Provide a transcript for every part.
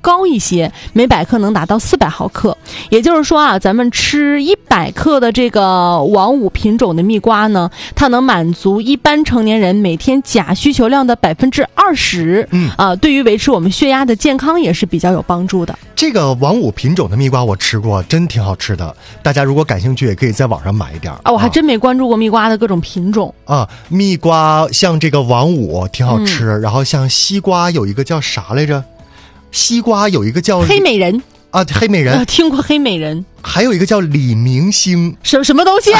高一些，每百克能达到400毫克。也就是说啊，咱们吃100克的这个王五品种的蜜瓜呢，它能满足一般成年人每天钾需求量的20%。对于维持我们血压的健康也是比较有帮助的。 这个王五品种的蜜瓜我吃过，真挺好吃的。大家如果感兴趣，也可以在网上买一点啊。我还真没关注过蜜瓜的各种品种啊。蜜瓜像这个王五挺好吃，然后像西瓜有一个叫啥来着？西瓜有一个叫黑美人啊，黑美人听过黑美人。 还有一个叫李明星， 什么东西？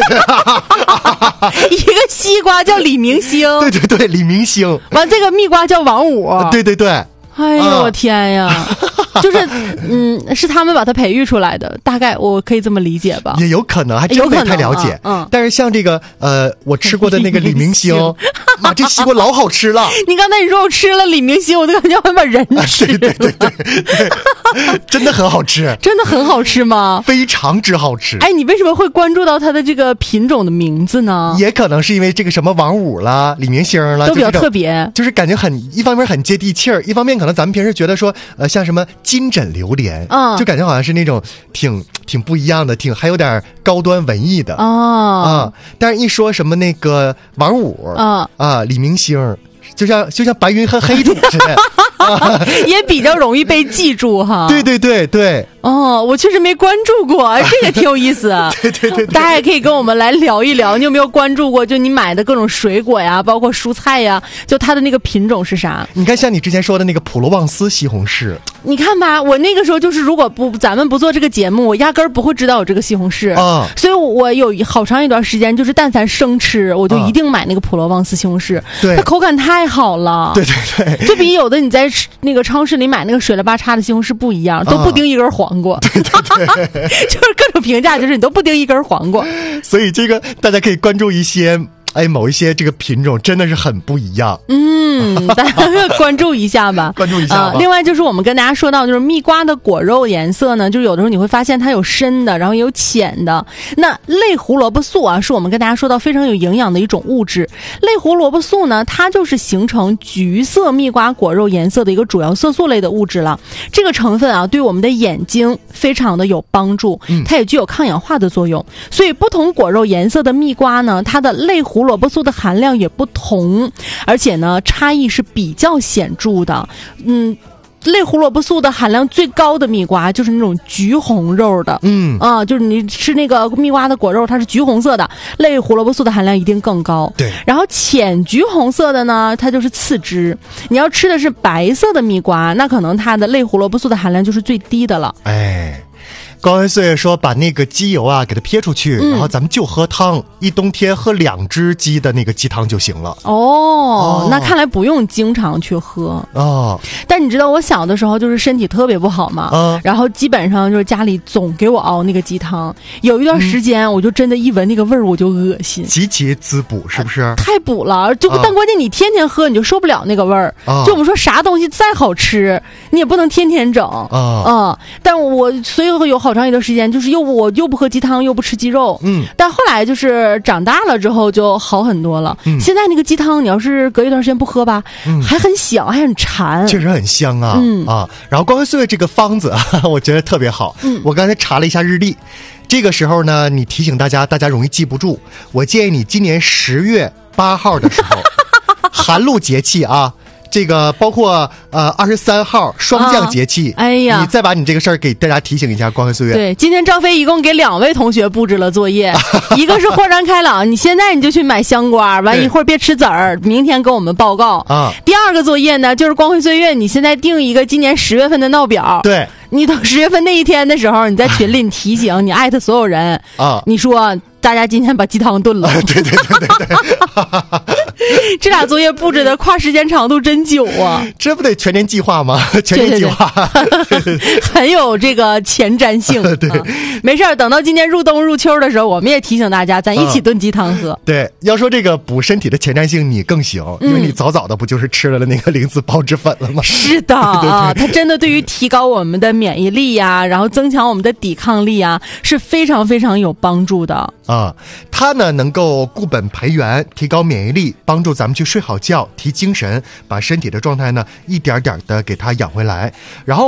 一个西瓜叫李明星， 对，李明星。 完，这个蜜瓜叫王五， 对。 哎呦，我天呀！就是是他们把它培育出来的，大概我可以这么理解吧？ 也有可能，还真没太了解。但是像这个我吃过的那个李明星，妈，这西瓜老好吃了。 你刚才你说我吃了李明星，我都感觉我把人吃。 对，真的很好吃。 真的很好吃吗？ 非常之好吃。 哎，你为什么会关注到它的这个品种的名字呢？ 也可能是因为这个什么王五啦、李明星啦， 都比较特别， 就是感觉一方面很接地气儿，一方面可能咱们平时觉得说像什么金枕榴莲，就感觉好像是那种挺不一样的，还有点高端文艺的但是一说什么那个王五李明星，就像白云和黑土似的也比较容易被记住哈。 对。 我确实没关注过，这个挺有意思。 对， 大家也可以跟我们来聊一聊，你有没有关注过？就你买的各种水果呀，包括蔬菜呀，就它的那个品种是啥？你看，像你之前说的那个普罗旺斯西红柿， 你看吧，我那个时候就是如果咱们不做这个节目，我压根儿不会知道有这个西红柿所以我有好长一段时间就是但凡生吃，我就一定买那个普罗旺斯西红柿。 对， 它口感太好了。 对， 就比有的你在那个超市里买那个水了吧叉的西红柿不一样，都不叮一根黄瓜。 对， 就是各种评价，就是你都不叮一根黄瓜。 所以这个大家可以关注一些。某一些这个品种真的是很不一样。 大家关注一下吧。 关注一下吧。 另外就是我们跟大家说到，就是蜜瓜的果肉颜色呢，就有的时候你会发现它有深的，然后也有浅的。那类胡萝卜素啊，是我们跟大家说到非常有营养的一种物质。类胡萝卜素呢，它就是形成橘色蜜瓜果肉颜色的一个主要色素类的物质了。这个成分啊，对我们的眼睛非常的有帮助，它也具有抗氧化的作用。所以不同果肉颜色的蜜瓜呢，它的类胡萝卜素的含量也不同，而且呢差异是比较显著的。类胡萝卜素的含量最高的蜜瓜就是那种橘红肉的，就是你吃那个蜜瓜的果肉，它是橘红色的，类胡萝卜素的含量一定更高。 对， 然后浅橘红色的呢，它就是次之。你要吃的是白色的蜜瓜，那可能它的类胡萝卜素的含量就是最低的了。 高文岁说把那个鸡油啊给它撇出去，然后咱们就喝汤，一冬天喝2只鸡的那个鸡汤就行了。 那看来不用经常去喝但你知道我小的时候就是身体特别不好嘛，然后基本上就是家里总给我熬那个鸡汤，有一段时间我就真的一闻那个味儿我就恶心， 极其滋补，是不是？ 太补了，但关键你天天喝你就受不了那个味儿。就我们说啥东西再好吃，你也不能天天整但所以有好长一段时间就是我又不喝鸡汤又不吃鸡肉，但后来就是长大了之后就好很多了。现在那个鸡汤你要是隔一段时间不喝吧，还很香还很馋， 确实很香然后光辉岁月这个方子我觉得特别好。我刚才查了一下日历，这个时候呢你提醒大家容易记不住，我建议你今年10月8号的时候寒露节气这个包括23号霜降节气，你再把你这个事儿给大家提醒一下。光辉岁月， 对，今天赵飞一共给2位同学布置了作业一个是豁然开朗，你现在你就去买香瓜，完一会儿别吃籽儿，明天跟我们报告第二个作业呢，就是光辉岁月你现在定一个今年10月份的闹表， 对， 你等10月份那一天的时候，你在群里你提醒你艾特所有人你说大家今天把鸡汤炖了对这俩作业布置的跨时间长度真久啊， 这不得全年计划吗？全年计划很有这个前瞻性对没事，等到今年入冬入秋的时候，我们也提醒大家咱一起炖鸡汤喝对，要说这个补身体的前瞻性你更行，因为你早早的不就是吃了那个灵子孢子粉了吗？ 是的它真的对于提高我们的免疫力然后增强我们的抵抗力是非常非常有帮助的它呢能够固本培元，提高免疫力，帮助咱们去睡好觉，提精神，把身体的状态呢一点点的给它养回来。然后